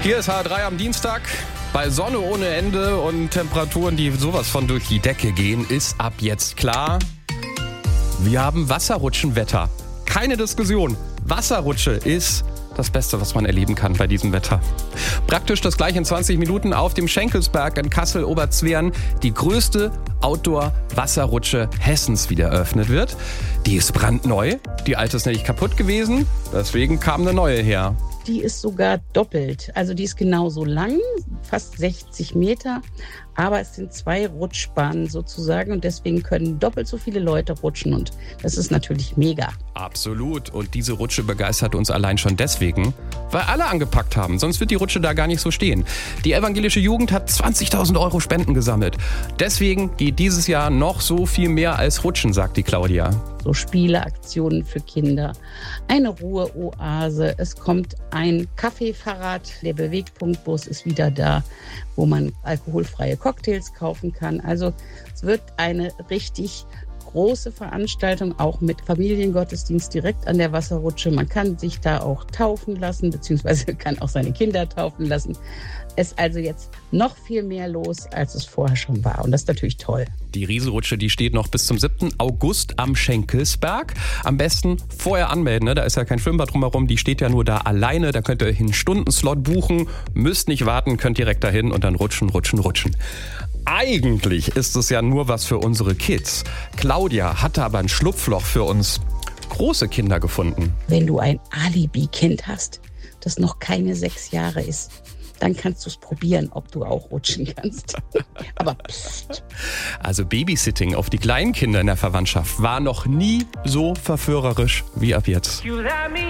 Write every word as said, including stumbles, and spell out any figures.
Hier ist H drei am Dienstag. Bei Sonne ohne Ende und Temperaturen, die sowas von durch die Decke gehen, ist ab jetzt klar, wir haben Wasserrutschenwetter. Keine Diskussion. Wasserrutsche ist das Beste, was man erleben kann bei diesem Wetter. Praktisch das gleiche in zwanzig Minuten auf dem Schenkelsberg in Kassel-Oberzweren. Die größte Outdoor-Wasserrutsche Hessens wieder eröffnet wird. Die ist brandneu. Die alte ist nämlich kaputt gewesen. Deswegen kam eine neue her. Die ist sogar doppelt. Also die ist genauso lang, fast sechzig Meter. Aber es sind zwei Rutschbahnen sozusagen und deswegen können doppelt so viele Leute rutschen und das ist natürlich mega. Absolut. Und diese Rutsche begeistert uns allein schon deswegen, weil alle angepackt haben. Sonst wird die Rutsche da gar nicht so stehen. Die evangelische Jugend hat zwanzigtausend Euro Spenden gesammelt. Deswegen geht dieses Jahr noch so viel mehr als Rutschen, sagt die Claudia. So Spieleaktionen für Kinder, eine Ruheoase. Es kommt ein Kaffeefahrrad, der Bewegpunktbus ist wieder da, wo man alkoholfreie Cocktails kaufen kann. Also es wird eine richtig große Veranstaltung, auch mit Familiengottesdienst direkt an der Wasserrutsche. Man kann sich da auch taufen lassen, beziehungsweise kann auch seine Kinder taufen lassen. Es ist also jetzt noch viel mehr los, als es vorher schon war. Und das ist natürlich toll. Die Riesenrutsche, die steht noch bis zum siebten August am Schenkelsberg. Am besten vorher anmelden, ne? Da ist ja kein Schwimmbad drumherum, die steht ja nur da alleine. Da könnt ihr einen Stundenslot buchen, müsst nicht warten, könnt direkt dahin und dann rutschen, rutschen, rutschen. Eigentlich ist es ja nur was für unsere Kids. Claudia hatte aber ein Schlupfloch für uns große Kinder gefunden. Wenn du ein Alibi-Kind hast, das noch keine sechs Jahre ist, dann kannst du es probieren, ob du auch rutschen kannst. Aber pst. Also Babysitting auf die kleinen Kinder in der Verwandtschaft war noch nie so verführerisch wie ab jetzt.